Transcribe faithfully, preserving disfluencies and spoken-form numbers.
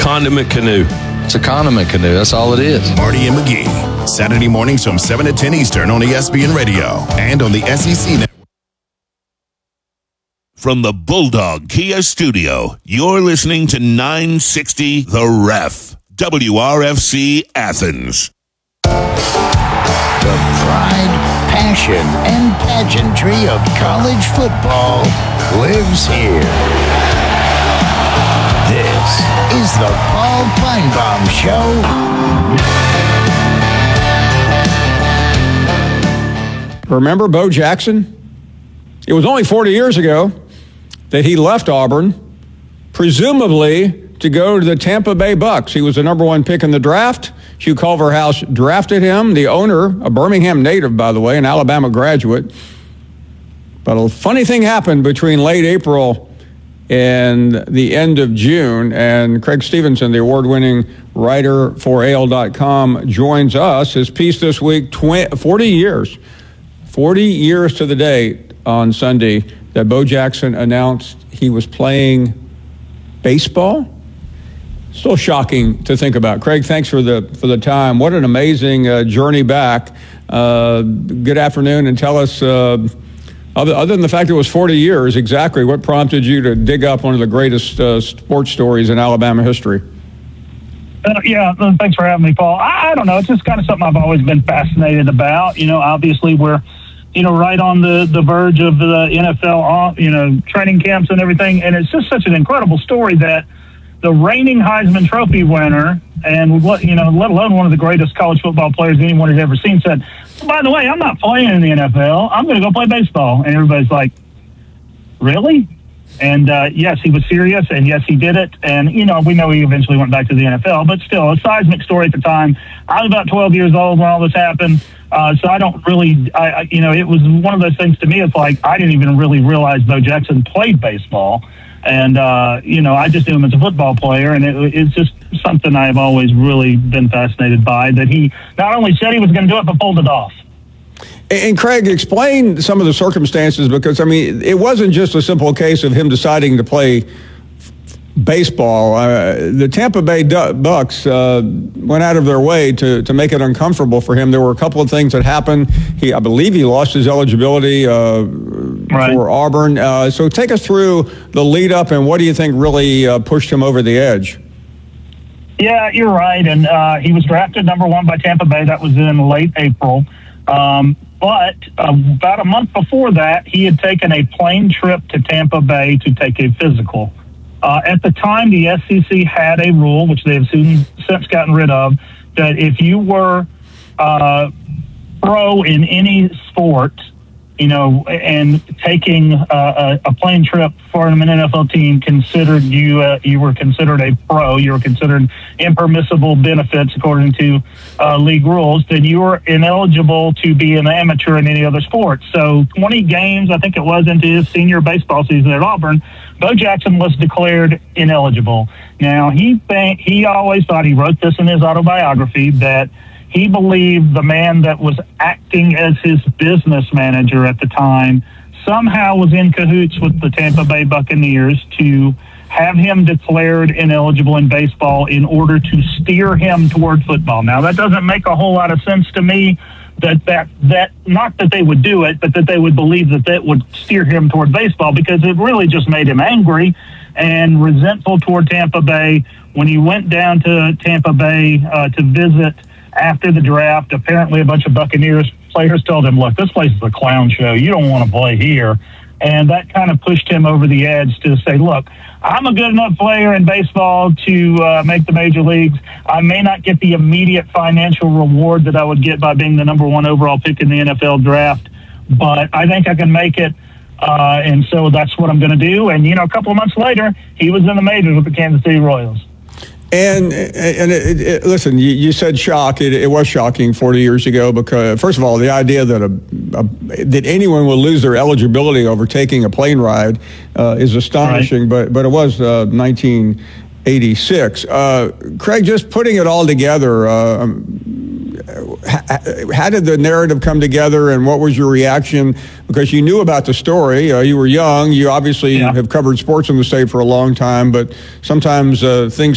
condiment canoe. It's a condiment canoe. That's all it is. Marty and McGee, Saturday mornings from seven to ten Eastern on E S P N Radio and on the S E C Network. From the Bulldog Kia Studio, you're listening to nine sixty The Ref, W R F C Athens. The pride, passion, and pageantry of college football lives here. This is the Paul Feinbaum Show. Remember Bo Jackson? It was only forty years ago that he left Auburn, presumably to go to the Tampa Bay Bucks. He was the number one pick in the draft. Hugh Culverhouse drafted him, the owner, a Birmingham native, by the way, an Alabama graduate. But a funny thing happened between late April and the end of June, and Craig Stevenson, the award-winning writer for A L dot com, joins us. His piece this week, forty years, forty years to the date on Sunday that Bo Jackson announced he was playing baseball. Still shocking to think about. Craig, thanks for the for the time. What an amazing uh, journey back. Uh, good afternoon, and tell us, uh, other, other than the fact it was forty years, exactly what prompted you to dig up one of the greatest uh, sports stories in Alabama history? Uh, yeah, thanks for having me, Paul. I, I don't know. It's just kind of something I've always been fascinated about. You know, obviously we're, you know, right on the, the verge of the N F L, you know, training camps and everything. And it's just such an incredible story that the reigning Heisman Trophy winner, and what, you know, let alone one of the greatest college football players anyone has ever seen, said, by the way, I'm not playing in the N F L. I'm going to go play baseball. And everybody's like, really? And uh, yes, he was serious, and yes, he did it. And, you know, we know he eventually went back to the N F L, but still, a seismic story at the time. I was about twelve years old when all this happened. Uh, so I don't really, I, I, you know, it was one of those things to me. It's like I didn't even really realize Bo Jackson played baseball. And, uh, you know, I just knew him as a football player, and it, it's just something I've always really been fascinated by, that he not only said he was going to do it, but pulled it off. And, Craig, explain some of the circumstances, because, I mean, it wasn't just a simple case of him deciding to play baseball. Uh, the Tampa Bay Du- Bucks uh, went out of their way to, to make it uncomfortable for him. There were a couple of things that happened. He, I believe he lost his eligibility uh, right. for Auburn. Uh, so take us through the lead up, and what do you think really uh, pushed him over the edge? Yeah, you're right. And uh, he was drafted number one by Tampa Bay. That was in late April. Um, but uh, about a month before that, he had taken a plane trip to Tampa Bay to take a physical. Uh, at the time, the S E C had a rule, which they have soon, since gotten rid of, that if you were uh, pro in any sport, you know, and taking uh, a, a plane trip for an N F L team, considered you uh, you were considered a pro, you were considered impermissible benefits according to uh, league rules, then you were ineligible to be an amateur in any other sport. So twenty games, I think it was, into his senior baseball season at Auburn, Bo Jackson was declared ineligible. Now, he think, he always thought, he wrote this in his autobiography, that he believed the man that was acting as his business manager at the time somehow was in cahoots with the Tampa Bay Buccaneers to have him declared ineligible in baseball in order to steer him toward football. Now, that doesn't make a whole lot of sense to me, that, that, that not that they would do it, but that they would believe that that would steer him toward baseball, because it really just made him angry and resentful toward Tampa Bay. When he went down to Tampa Bay uh, to visit after the draft, apparently a bunch of Buccaneers players told him, look, this place is a clown show. You don't want to play here. And that kind of pushed him over the edge to say, look, I'm a good enough player in baseball to uh, make the major leagues. I may not get the immediate financial reward that I would get by being the number one overall pick in the N F L draft, but I think I can make it. Uh, and so that's what I'm going to do. And, you know, a couple of months later, he was in the majors with the Kansas City Royals. And and it, it, listen, you, you said shock. It, it was shocking forty years ago, because, first of all, the idea that a, a that anyone will lose their eligibility over taking a plane ride uh, is astonishing. Right. But but it was uh, nineteen eighty-six. Uh, Craig, just putting it all together, uh, how did the narrative come together, and what was your reaction? Because you knew about the story. Uh, you were young. You obviously yeah. have covered sports in the state for a long time, but sometimes uh, things